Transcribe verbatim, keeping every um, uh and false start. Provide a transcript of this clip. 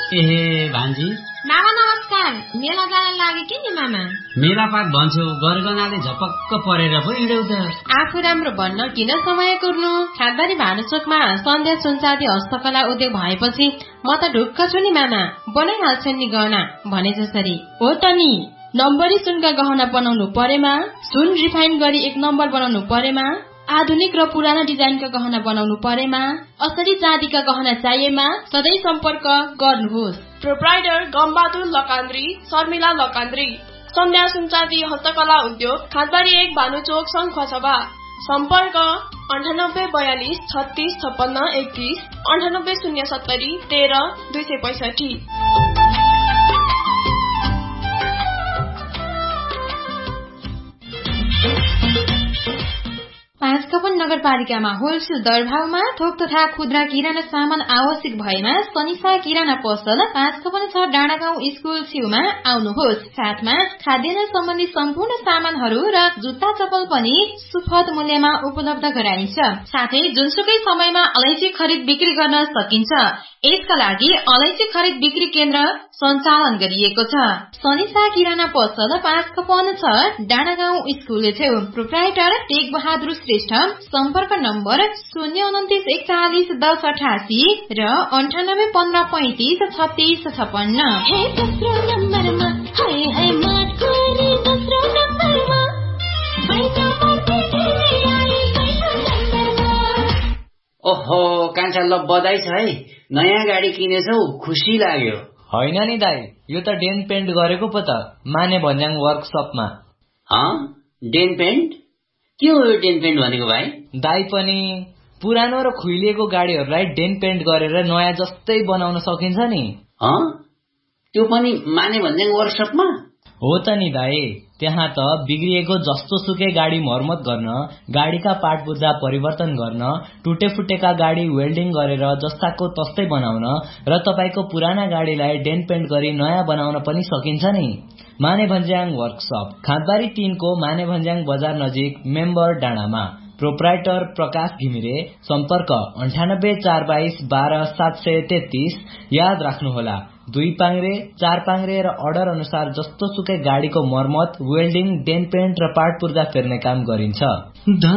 एहे भान्जी मामा नमस्कार। मेला जान लागे कि नि मामा? मेला पात भन्छु गरगनाले झपक्क परेर पो हिँड्यौ त। आफू राम्रो भन्न किन समय कुर्नु? खादबारी भानुचोकमा सन्ध्या सुनचाँदी हस्तकला उद्योग भएपछि म त ढुक्क छु नि मामा। बनाइहाल्छन् नि गहना भने जसरी। हो त नि, नम्बरी सुनका गहना बनाउनु परेमा, सुन रिफाइन गरी एक नम्बर बनाउनु परेमा, आधुनिक र पुराना डिजाइनका गहना बनाउनु परेमा, असली चाँदीका गहना चाहिएमा सधैँ सम्पर्क गर्नुहोस्। प्रोप्राइटर गम्बहादुर लकान्द्री, शर्मिला लकान्द्री, सन्ध्या सुनचाँदी हस्तकला उद्योग, खादबारी एक, भानुचोक, शङ्खसभा। सम्पर्क अन्ठानब्बे बयालिस छत्तीस छप्पन्न एकतीस, अन्ठानब्बे शून्य सत्तरी तेह्र दुई सय पैसठी। पाँचकपन नगरपालिकामा होलसेल दरभावमा थोक तथा खुद्रा किराना सामान आवश्यक भएमा सनिसा किराना पसल पाँचकपन छ डाँडागाउँ स्कुल छेउमा आउनुहोस्। साथमा खाद्यान्न सम्बन्धी सम्पूर्ण सामानहरू र जुत्ता चप्पल पनि सुपथ मूल्यमा उपलब्ध गराइन्छ। साथै जुनसुकै समयमा अलैँची खरिद बिक्री गर्न सकिन्छ। यसका लागि अलैँची खरिद बिक्री केन्द्र सञ्चालन गरिएको छ। सनिसा किराना पसल पाँचकपन छ डाँडागाउँ स्कुल छेउ। Proprietor take Bahadur Shrestha. सम्पर्क नम्बर शून्य उन्तिस एकचालिस दस अठासी र अन्ठानब्बे पन्ध्र पैंतिस छत्तीस छपन्न। ओहो कान्छा, ल बधाई छ है, नयाँ गाडी किनेछौ, खुसी लाग्यो। होइन नि दाई, यो त डेन पेन्ट गरेको पो त माने भन्ज्याङ वर्कसपमा। Dane pant? के हो यो डेन पेन्ट भनेको भाइ? दाई पनि पुरानो र खुइलिएको गाडीहरूलाई डेन पेन्ट गरेर नयाँ जस्तै बनाउन सकिन्छ नि। त्यो पनि माने भन्ज्याङ वर्कसपमा? हो त नि दाई, त्यहाँ त बिग्रिएको जस्तो सुकै गाडी मर्मत गर्न, गाडीका पार्ट पुर्जा परिवर्तन गर्न, टुटे फुटेका गाडी वेल्डिङ गरेर जस्ताको तस्तै बनाउन र तपाईको पुराना गाडीलाई डेन पेन्ट गरी नयाँ बनाउन पनि सकिन्छ नि। माने भन्ज्याङ वर्कसप, खादबारी तीन को माने भन्ज्याङ बजार नजिक, मेम्बर डाँडामा। प्रोप्राइटर प्रकाश घिमिरे। सम्पर्क अन्ठानब्बे चार बाइस बाह्र सात सय तेत्तीस। याद राख्नुहोला, दुई पाङ्रे, चार पाङ्रे र अर्डर अनुसार जस्तो सुकै गाडीको मर्मत, वेल्डिङ, डेन पेन्ट र पार्ट पुर्जा फेर्ने काम गरिन्छ।